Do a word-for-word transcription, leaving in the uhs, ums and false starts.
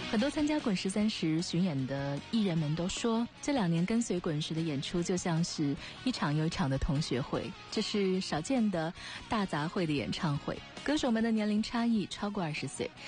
很多参加滚石三十巡演的艺人们都说，这两年跟随滚石的演出就像是一场又一场的同学会，这是少见的大杂烩的演唱会。歌手们的年龄差异超过二十岁，